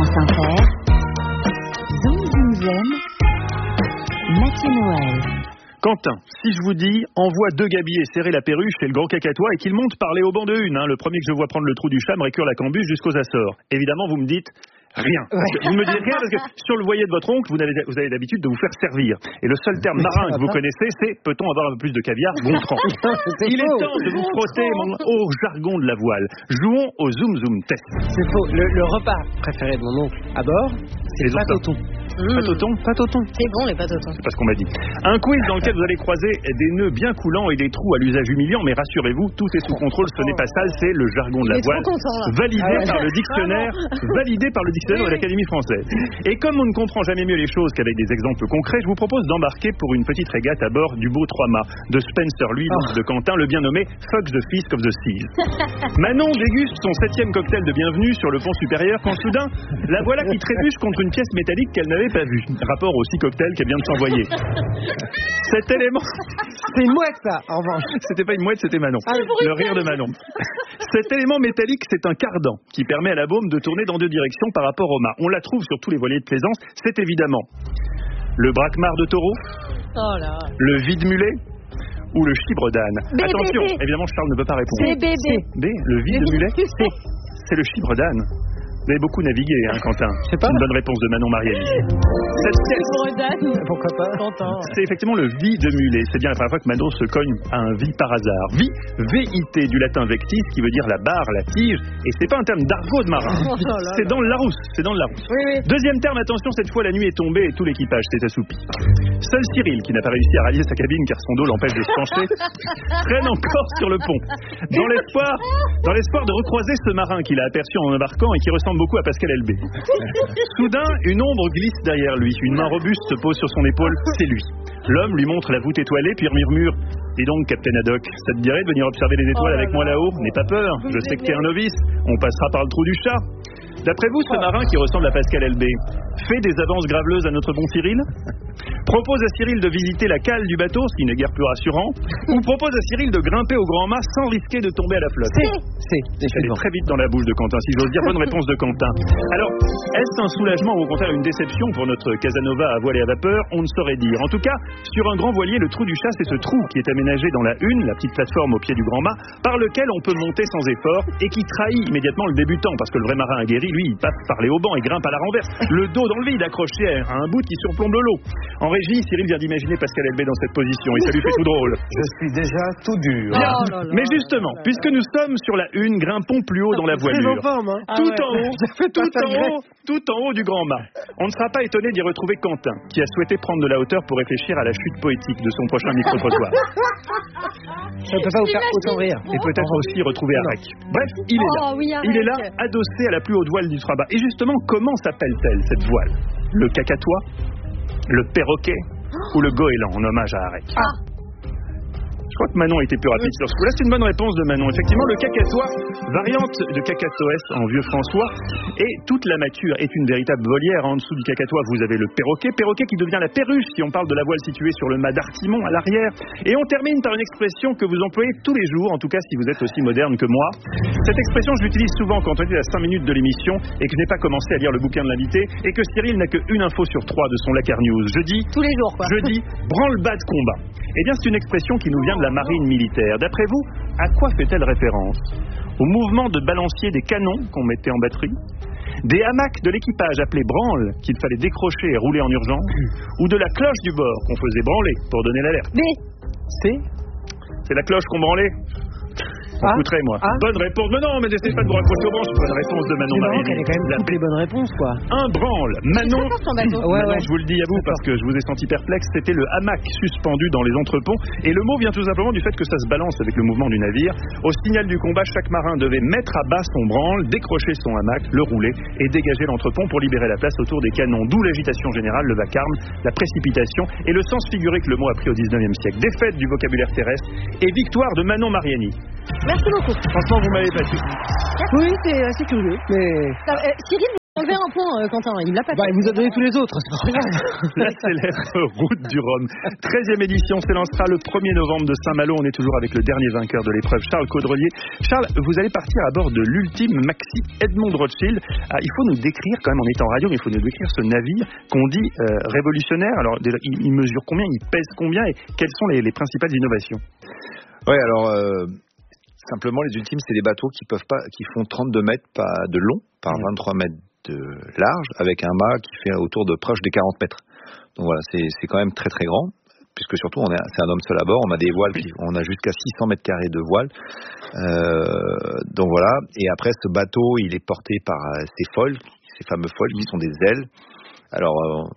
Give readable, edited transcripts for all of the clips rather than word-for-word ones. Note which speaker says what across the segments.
Speaker 1: France Inter, Zoom Zoom Zen, Mathieu Noël.
Speaker 2: Quentin, si je vous dis, envoie 2 gabiers serrer la perruche et le gros cacatois et qu'ils montent parler au banc de une. Le premier que je vois prendre le trou du chat me récure la cambuse jusqu'aux Açores. Évidemment, vous me dites rien. Vous me dites rien parce que sur le voilier de votre oncle, vous avez l'habitude de vous faire servir. Et le seul terme marin que vous connaissez, c'est peut-on avoir un peu plus de caviar, Gontran. Il est temps de vous frotter mon haut jargon de la voile. Jouons au Zoom Zoom test.
Speaker 3: C'est faux. Le repas préféré de mon oncle à bord, c'est les pâtes au thon.
Speaker 2: Pâte au thon.
Speaker 4: C'est bon les pâtes au thon.
Speaker 2: C'est pas ce qu'on m'a dit. Un quiz dans lequel vous allez croiser des nœuds bien coulants et des trous à l'usage humiliant, mais rassurez-vous, tout est sous contrôle, ce n'est pas sale, c'est le jargon de la voile. Validé par le dictionnaire de l'Académie française. Et comme on ne comprend jamais mieux les choses qu'avec des exemples concrets, je vous propose d'embarquer pour une petite régate à bord du beau Trois-Mâts de Spencer Louis de Quentin, le bien nommé Fuck the Fisk of the Seas. Manon déguste son 7e cocktail de bienvenue sur le pont supérieur quand soudain, la voilà qui trébuche contre une pièce métallique qu'elle n'avait pas vue. Rapport au 6 cocktails qu'elle vient de s'envoyer. Cet élément...
Speaker 3: C'est une mouette, ça, en revanche.
Speaker 2: C'était pas une mouette, c'était Manon. Le rire de Manon. Cet élément métallique, c'est un cardan qui permet à la baume de tourner dans 2 directions par rapport au mât. On la trouve sur tous les voiliers de plaisance. C'est évidemment le braquemar de taureau, le vide-mulet ou le chibre d'âne. Attention, évidemment, Charles ne peut pas répondre. B, le vide-mulet, c'est le chibre d'âne. Vous avez beaucoup navigué, Quentin. C'est une bonne réponse de Manon Mariani. Cette pièce,
Speaker 3: pourquoi pas,
Speaker 2: c'est effectivement le vide-mulet. C'est bien la première fois que Manon se cogne à un vie par hasard. V-I-T, du latin vectis, qui veut dire la barre, la tige. Et c'est pas un terme d'argot de marin. C'est dans le Larousse.
Speaker 4: Oui.
Speaker 2: Deuxième terme, attention, cette fois la nuit est tombée et tout l'équipage s'est assoupi. Seul Cyril, qui n'a pas réussi à rallier sa cabine car son dos l'empêche de se pencher, traîne encore sur le pont. Dans l'espoir de recroiser ce marin qu'il a aperçu en embarquant et qui ressemble beaucoup à Pascal Elbé. Soudain, une ombre glisse derrière lui. Une main robuste se pose sur son épaule. C'est lui. L'homme lui montre la voûte étoilée, puis murmure: dis donc, Captain Haddock, ça te dirait de venir observer les étoiles avec moi là-haut? N'aie pas peur, je sais que t'es un novice. On passera par le trou du chat. D'après vous, ce marin qui ressemble à Pascal Elbé fait des avances graveleuses à notre bon Cyril? Propose à Cyril de visiter la cale du bateau, ce qui n'est guère plus rassurant, ou propose à Cyril de grimper au grand mât sans risquer de tomber à la flotte? Elle est très vite dans la bouche de Quentin, si j'ose dire. Bonne réponse de Quentin. Alors, est-ce un soulagement ou au contraire une déception pour notre Casanova à voile et à vapeur? On ne saurait dire. En tout cas, sur un grand voilier, le trou du chat, c'est ce trou qui est aménagé dans la hune, la petite plateforme au pied du grand mât, par lequel on peut monter sans effort et qui trahit immédiatement le débutant, parce que le vrai marin aguerri, lui, il passe par les haubans et grimpe à la renverse, le dos dans le vide, accroché à un bout qui surplombe le lot. En régie, Cyril vient d'imaginer Pascal Elbé dans cette position et ça lui fait tout drôle.
Speaker 5: Je suis déjà tout dur.
Speaker 2: Mais justement, puisque nous sommes sur la hune, grimpons plus haut dans la voilure. Tout en haut du grand mât. On ne sera pas étonné d'y retrouver Quentin, qui a souhaité prendre de la hauteur pour réfléchir à la chute poétique de son prochain micro-trottoir.
Speaker 3: Ça ne peut pas vous faire autant rire.
Speaker 2: Et peut-être aussi retrouver Arec. Bref, il est là. Il est là, adossé à la plus haute voile du Trois-Mâts. Et justement, comment s'appelle-t-elle, cette voile? Le cacatois, le perroquet ou le goéland, en hommage à Arec? Je crois que Manon a été plus rapide sur ce coup-là. C'est une bonne réponse de Manon. Effectivement, le cacatois, variante de cacatoès en vieux François, et toute la mâture est une véritable volière. En dessous du cacatois, vous avez le perroquet qui devient la perruche si on parle de la voile située sur le mât d'Artimon à l'arrière. Et on termine par une expression que vous employez tous les jours, en tout cas si vous êtes aussi moderne que moi. Cette expression, je l'utilise souvent quand on est à 5 minutes de l'émission et que je n'ai pas commencé à lire le bouquin de l'invité et que Cyril n'a qu'une info sur 3 de son Lacar News. Je dis
Speaker 4: tous les jours, quoi.
Speaker 2: Je dis branle-bas de combat. Eh bien, c'est une expression qui nous vient de la marine militaire. D'après vous, à quoi fait-elle référence? Au mouvement de balancier des canons qu'on mettait en batterie? Des hamacs de l'équipage appelés branles qu'il fallait décrocher et rouler en urgence? Ou de la cloche du bord qu'on faisait branler pour donner l'alerte? C'est la cloche qu'on branlait? Écouterai, moi. Bonne réponse. Mais non, mais n'essayez pas de vous raccrocher aux branches. Bonne réponse de Manon Mariani.
Speaker 3: Elle est quand même toutes les bonnes réponses, quoi.
Speaker 2: Un branle. Manon,
Speaker 3: Manon,
Speaker 2: je vous le dis à vous parce que je vous ai senti perplexe. C'était le hamac suspendu dans les entreponts. Et le mot vient tout simplement du fait que ça se balance avec le mouvement du navire. Au signal du combat, chaque marin devait mettre à bas son branle, décrocher son hamac, le rouler et dégager l'entrepont pour libérer la place autour des canons. D'où l'agitation générale, le vacarme, la précipitation et le sens figuré que le mot a pris au 19e siècle. Défaite du vocabulaire terrestre et victoire de Manon Mariani.
Speaker 4: Merci beaucoup.
Speaker 2: Franchement, vous m'avez battu.
Speaker 3: Oui, c'est assez curieux, mais...
Speaker 4: Cyril, On le fait un point, Quentin, il l'a pas fait.
Speaker 3: Il vous a donné tous les autres, c'est pas grave.
Speaker 2: La célèbre route du Rhum. 13e édition s'élancera le 1er novembre de Saint-Malo. On est toujours avec le dernier vainqueur de l'épreuve, Charles Caudrelier. Charles, vous allez partir à bord de l'ultime Maxi Edmond Rothschild. Il faut nous décrire, quand même, on est en radio, mais il faut nous décrire ce navire qu'on dit révolutionnaire. Alors, il mesure combien, il pèse combien et quelles sont les principales innovations?
Speaker 6: Ouais, alors simplement les ultimes, c'est des bateaux qui font 32 mètres de long par 23 mètres de large, avec un mât qui fait autour de proche des 40 mètres. Donc voilà, c'est quand même très très grand, puisque surtout c'est un homme seul à bord. On a des voiles, on a jusqu'à 600 mètres carrés de voiles. Donc voilà. Et après, ce bateau, il est porté par ces fameux foils qui sont des ailes. Alors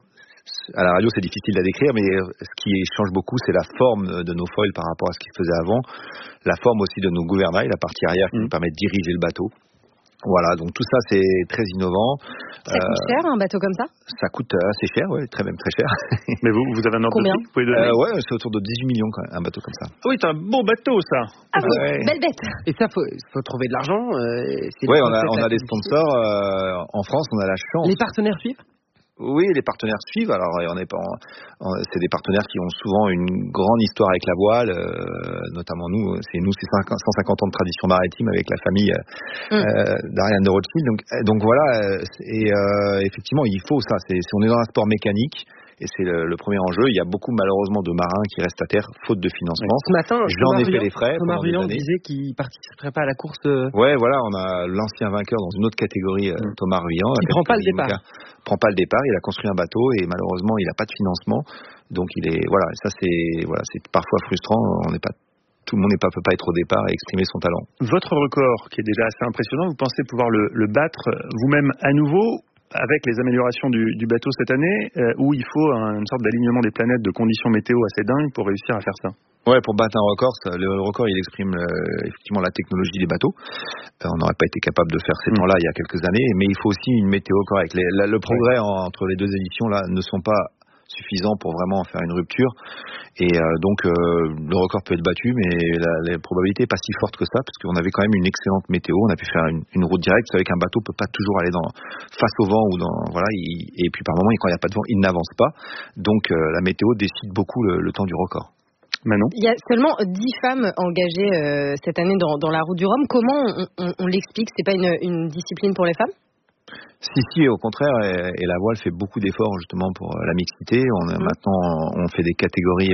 Speaker 6: à la radio, c'est difficile à décrire, mais ce qui change beaucoup, c'est la forme de nos foils par rapport à ce qu'ils faisaient avant. La forme aussi de nos gouvernails, la partie arrière qui nous permet de diriger le bateau. Voilà, donc tout ça, c'est très innovant.
Speaker 4: Ça coûte cher, un bateau comme ça? Ça
Speaker 6: coûte assez cher, oui, même très cher.
Speaker 2: Mais vous avez un ordre de prix, vous pouvez donner?
Speaker 6: Ouais, c'est autour de 18 millions, quand même, un bateau comme ça.
Speaker 2: Oui, c'est un beau bateau, ça.
Speaker 4: Ah oui, belle bête.
Speaker 3: Et ça, faut trouver de l'argent.
Speaker 6: Oui, on a des sponsors. En France, on a la chance.
Speaker 3: Les partenaires suivent?
Speaker 6: Oui, les partenaires suivent. Alors, c'est des partenaires qui ont souvent une grande histoire avec la voile, notamment nous, c'est 150 ans de tradition maritime avec la famille d'Ariane de Rothschild. Donc voilà, effectivement, il faut ça. On est dans un sport mécanique. Et c'est le premier enjeu. Il y a beaucoup, malheureusement, de marins qui restent à terre, faute de financement.
Speaker 3: Ce matin,
Speaker 6: j'en ai fait les frais.
Speaker 3: Thomas Ruyant disait qu'il ne participerait pas à la course.
Speaker 6: Ouais, voilà, on a l'ancien vainqueur dans une autre catégorie, Thomas Ruyant.
Speaker 3: Il ne prend pas le départ.
Speaker 6: Prend pas le départ. Il a construit un bateau et malheureusement, il n'a pas de financement. Donc, ça, c'est parfois frustrant. Tout le monde peut pas être au départ et exprimer son talent.
Speaker 2: Votre record, qui est déjà assez impressionnant, vous pensez pouvoir le battre vous-même à nouveau? Avec les améliorations du bateau cette année, où il faut une sorte d'alignement des planètes, de conditions météo assez dingues pour réussir à faire ça.
Speaker 6: Ouais, pour battre un record, le record il exprime effectivement la technologie des bateaux. On n'aurait pas été capable de faire ces temps-là il y a quelques années, mais il faut aussi une météo correcte. Le progrès entre les deux éditions là ne sont pas suffisant pour vraiment faire une rupture et donc le record peut être battu, mais la probabilité est pas si forte que ça parce qu'on avait quand même une excellente météo. On a pu faire une route directe. Vous savez qu'un bateau peut pas toujours aller face au vent ou et puis par moment quand il n'y a pas de vent il n'avance pas, donc la météo décide beaucoup le temps du record.
Speaker 2: Manon.
Speaker 4: Il y a seulement 10 femmes engagées cette année dans la route du Rhum. Comment on l'explique? C'est pas une discipline pour les femmes?
Speaker 6: Si, au contraire, et la voile fait beaucoup d'efforts justement pour la mixité. Maintenant, on fait des catégories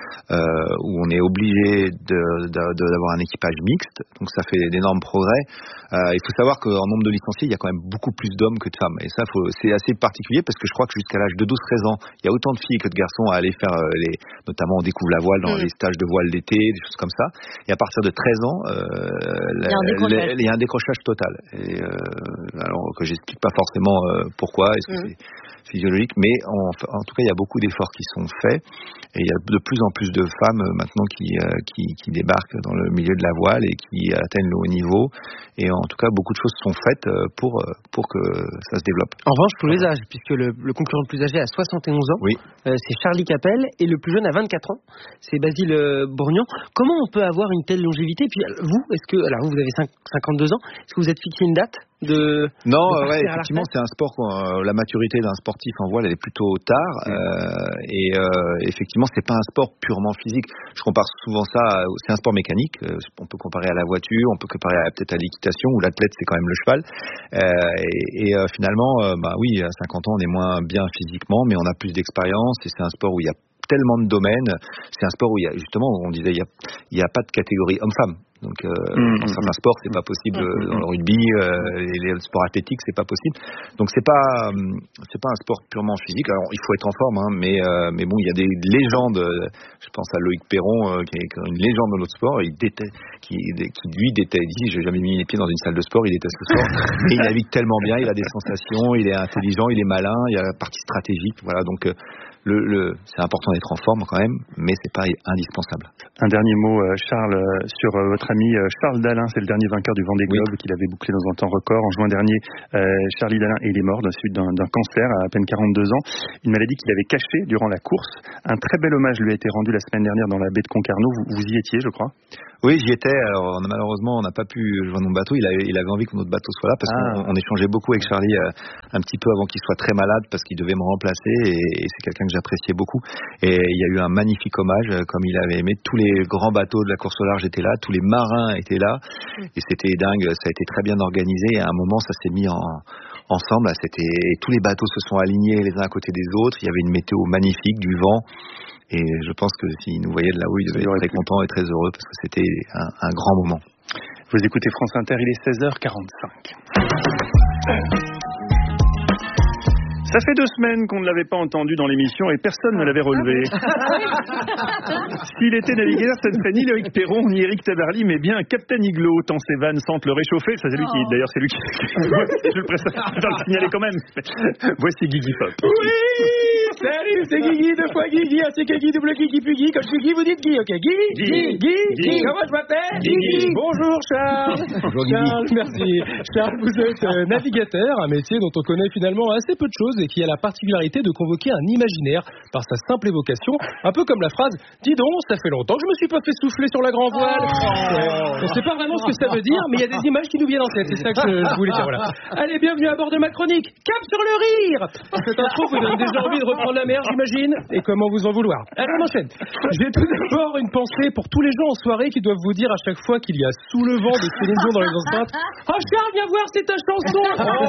Speaker 6: où on est obligé d'avoir un équipage mixte, donc ça fait d'énormes progrès. Il faut savoir qu'en nombre de licenciés, il y a quand même beaucoup plus d'hommes que de femmes, et ça, c'est assez particulier parce que je crois que jusqu'à l'âge de 12-13 ans, il y a autant de filles que de garçons à aller faire notamment on découvre la voile dans les stages de voile d'été, des choses comme ça. Et à partir de 13 ans, il y a un décrochage total. Et, alors que j'explique pas forcément pourquoi, est-ce que c'est physiologique, mais en tout cas il y a beaucoup d'efforts qui sont faits et il y a de plus en plus de femmes maintenant qui débarquent dans le milieu de la voile et qui atteignent le haut niveau, et en tout cas beaucoup de choses sont faites pour que ça se développe.
Speaker 3: En revanche, pour les âges, puisque le concurrent le plus âgé a 71 ans, oui. C'est Charlie Capel, et le plus jeune a 24 ans, c'est Basile Bourgnon. Comment on peut avoir une telle longévité? Puis vous, alors vous avez 52 ans, est-ce que vous êtes fixé une date
Speaker 6: Non, effectivement, c'est un sport, la maturité d'un sportif en voile, elle est plutôt tard, et effectivement, c'est pas un sport purement physique. Je compare souvent ça, c'est un sport mécanique. On peut comparer à la voiture, on peut comparer peut-être à l'équitation, où l'athlète c'est quand même le cheval. Finalement, oui, à 50 ans, on est moins bien physiquement, mais on a plus d'expérience, et c'est un sport où il y a tellement de domaines. C'est un sport où il y a, justement, on disait, il y a pas de catégorie homme-femme. Donc, dans certains sports, c'est pas possible. Dans le rugby, les sports athlétiques, c'est pas possible. Donc, c'est pas un sport purement physique. Alors, il faut être en forme, mais bon, il y a des légendes. Je pense à Loïc Perron, qui est une légende dans notre sport. Qui lui déteste. Il dit, j'ai jamais mis les pieds dans une salle de sport. Il déteste le sport. Et il navigue tellement bien. Il a des sensations. Il est intelligent. Il est malin. Il y a la partie stratégique. Voilà. Donc, c'est important d'être en forme quand même, mais c'est pas indispensable.
Speaker 2: Un dernier mot, Charles, sur votre ami Charles Dalin. C'est le dernier vainqueur du Vendée Globe qu'il avait bouclé dans un temps record. En juin dernier, Charlie Dalin, il est mort de la suite d'un cancer à peine 42 ans. Une maladie qu'il avait cachée durant la course. Un très bel hommage lui a été rendu la semaine dernière dans la baie de Concarneau. Vous y étiez, je crois?
Speaker 6: Oui, j'y étais. Alors, malheureusement, on n'a pas pu joindre mon bateau. Il avait envie que notre bateau soit là parce qu'on échangeait beaucoup avec Charlie un petit peu avant qu'il soit très malade parce qu'il devait me remplacer et c'est quelqu'un que j'appréciais beaucoup. Et il y a eu un magnifique hommage comme il avait aimé. Tous les grands bateaux de la course au large étaient là, tous les marins étaient là et c'était dingue. Ça a été très bien organisé. Et à un moment, ça s'est mis ensemble. Tous les bateaux se sont alignés les uns à côté des autres. Il y avait une météo magnifique, du vent. Et je pense que s'il nous voyait de là-haut, il devait être très content et très heureux parce que c'était un grand moment.
Speaker 2: Vous écoutez France Inter, il est 16h45. Ça fait 2 semaines qu'on ne l'avait pas entendu dans l'émission et personne ne l'avait relevé. S'il était navigateur, ce ne serait ni Loïc Perron, ni Éric Tabarly, mais bien Captain Iglo, tant ses vannes sentent le réchauffer. Ça, c'est lui qui, d'ailleurs, c'est lui qui... Je le préfère le signaler quand même. Voici Guigui Pop.
Speaker 7: Oui, salut, c'est Guigui, 2 fois Guigui, ainsi que Guy, double Guigui, puis Guy. Quand je suis Guy, vous dites Guy, ok? Guy. Comment je m'appelle? Guigui. Bonjour, Charles.
Speaker 6: Bonjour,
Speaker 7: Charles, merci. Charles, vous êtes navigateur, un métier dont on connaît finalement assez peu de choses et qui a la particularité de convoquer un imaginaire par sa simple évocation, un peu comme la phrase « Dis donc, ça fait longtemps que je me suis pas fait souffler sur la grand voile ». On sait pas vraiment ce que ça veut dire, mais il y a des images qui nous viennent en tête, c'est ça que je voulais dire. Voilà. Allez, bienvenue à bord de ma chronique, cap sur le rire. Cette intro vous donne déjà envie de reprendre la mer, j'imagine, et comment vous en vouloir. Allez, on enchaîne. J'ai tout d'abord une pensée pour tous les gens en soirée qui doivent vous dire à chaque fois qu'il y a Sous le vent de Céline Dion dans les enceintes « Oh Charles, viens voir, c'est ta chanson !»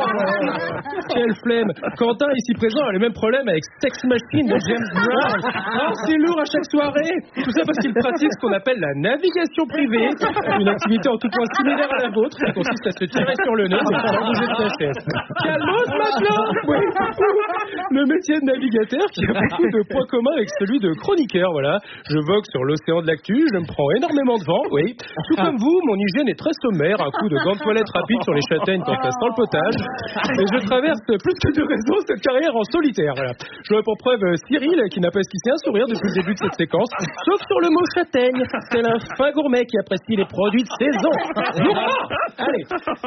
Speaker 7: Quelle flemme. Quentin, ici présent, a le même problème avec Sex Machine de James Brown. Oh, c'est lourd à chaque soirée. Tout ça parce qu'il pratique ce qu'on appelle la navigation privée, une activité en tout point similaire à la vôtre, qui consiste à se tirer sur le nez et à bouger de sa chaise. Calmos, maintenant. Oui. Le métier de navigateur qui a beaucoup de points communs avec celui de chroniqueur, voilà. Je vogue sur l'océan de l'actu, je me prends énormément de vent, oui. Tout comme vous, mon hygiène est très sommaire, un coup de gants de toilette rapide sur les châtaignes quand ça sent le potage. Et je traverse plus que de raison cette carrière en solitaire, voilà. J'aurais pour preuve Cyril qui n'a pas esquissé un sourire depuis le début de cette séquence, sauf sur le mot châtaigne, tel un fin gourmet qui apprécie les produits de saison. Allez,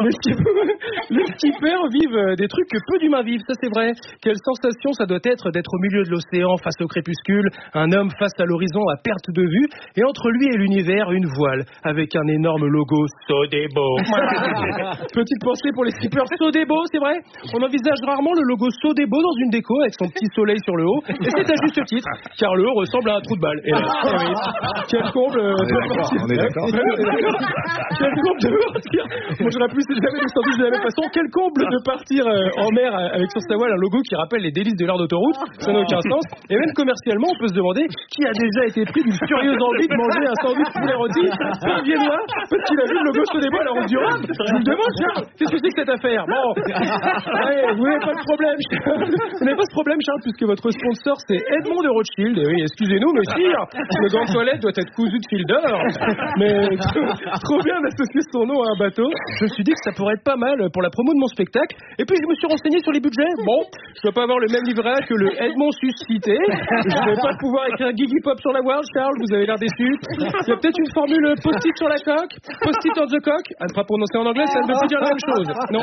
Speaker 7: les skippers vivent des trucs que peu d'humains vivent, ça c'est vrai. Quelle sensation ça doit être d'être au milieu de l'océan face au crépuscule, un homme face à l'horizon à perte de vue, et entre lui et l'univers, une voile avec un énorme logo Sodebo. Petite pensée pour les skippers Sodebo, c'est vrai. On envisage rarement le logo Sodebo dans une déco avec son petit soleil sur le haut, et c'est à juste titre, car le haut ressemble à un trou de balle. Et là, quel comble
Speaker 6: on est d'accord.
Speaker 7: Quel comble de partir. Bon, j'aurais plus jamais descendu de la même façon. Quel comble de partir en mer avec sur sa voile un logo qui rappelle les délices de l'air d'autoroute. Ça n'a aucun sens. Et même commercialement, on peut se demander qui a déjà été pris d'une furieuse envie de manger un sandwich poulet rôti par viennois parce qu'il a vu le logo Sodebo à la route du Rhum. Je vous le demande, Charles, qu'est-ce que c'est que cette affaire? Bon, allez, vous n'avez pas de problème, Charles. Vous n'avez pas ce problème, Charles, puisque votre sponsor c'est Edmond de Rothschild. Et oui, excusez-nous, mais sire, le gant de toilette doit être cousu de fil d'or. Mais trop bien d'associer son nom à un bateau. Je me suis dit que ça pourrait être pas mal pour la promo de mon spectacle. Et puis je me suis renseigné sur les budgets. Bon, je dois pas avoir le même livret A que le Edmond suscité. Je vais pas pouvoir écrire Guigui Pop sur la voile, Charles. Vous avez l'air déçu. Il y a peut-être une formule post-it sur la coque, post-it on the coque. À ne pas prononcer en anglais, ça ne veut plus dire la même chose. Non.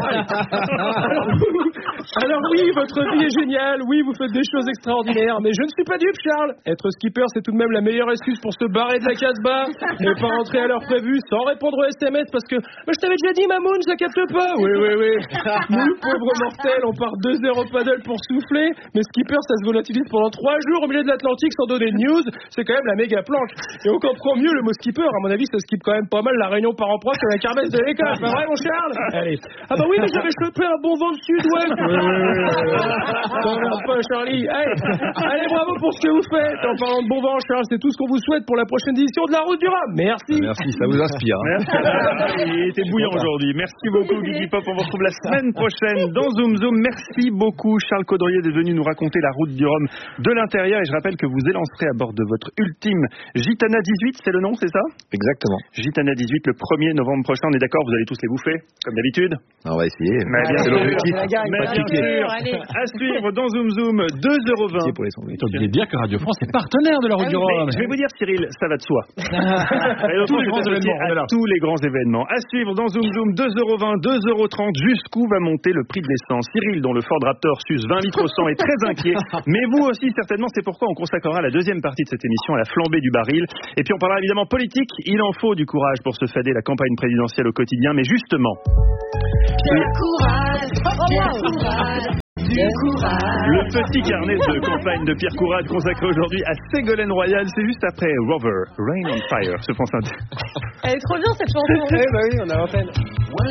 Speaker 7: Alors oui, votre vie est géniale. Oui, vous faites des choses extraordinaires. Mais je ne suis pas dupe, Charles. Être skipper, c'est tout de même la meilleure excuse pour se barrer de la Casbah et pas rentrer à l'heure prévue sans répondre aux SMS parce que je t'avais déjà dit, Mamoun, ça capte pas. Oui. Nous, pauvres mortels, on part 2 heures au paddle pour souffler, mais skipper, ça se volatilise pendant 3 jours au milieu de l'Atlantique sans donner de news. C'est quand même la méga planque. Et on comprend mieux le mot skipper. À mon avis, ça skip quand même pas mal la réunion parents-prof que la kermesse de l'école. Pas vrai, mon Charles? Allez. Ah bah oui, mais j'avais chopé un bon vent de sud-ouest. T'emmerdes pas, Charlie. Allez, bravo pour ce que vous faites. En parlant de bon vent, Charles, c'est tout ce qu'on vous souhaite pour la prochaine édition de la Route du Rhum. Merci.
Speaker 6: Merci, ça vous inspire.
Speaker 2: Il était bouillant aujourd'hui. Merci beaucoup, Guigui Pop. On vous retrouve la semaine prochaine dans Zoom Zoom. Merci beaucoup, Charles Caudrier, d'être venu nous raconter la Route du Rhum de l'intérieur. Et je rappelle que vous élancerez à bord de votre ultime Gitana 18, c'est le nom, c'est ça?
Speaker 6: Exactement.
Speaker 2: Gitana 18, le 1er novembre prochain. On est d'accord, vous allez tous les bouffer, comme d'habitude?
Speaker 6: On va essayer.
Speaker 2: C'est l'objectif. Bien sûr. À suivre dans Zoom Zoom, 2,20 €.
Speaker 6: Pour les sandwichs.
Speaker 7: Tu as oublié de dire que Radio France est partenaire de la Route du Rhum.
Speaker 2: Je vais vous dire, Cyril, ça va de soi.
Speaker 7: Tous les grands événements, on est là.
Speaker 2: Tous les grands événements. À suivre dans Zoom Zoom, 2,20 €, 2,30 €. Jusqu'où va monter le prix de l'essence? Cyril, dont le Ford Raptor suce 20 litres au 100, est très inquiet. Mais vous aussi, certainement, c'est pourquoi on consacrera la deuxième partie de cette émission à la flambée du baril. Et puis on parlera évidemment politique. Il en faut du courage pour se fader la campagne présidentielle au quotidien. Mais justement... Le petit carnet de campagne de Pierre Courade consacré aujourd'hui à Ségolène Royal, c'est juste après Rover, Rain on Fire, sur France Inter.
Speaker 4: Elle est trop bien cette chanson.
Speaker 3: Oui, on a l'antenne.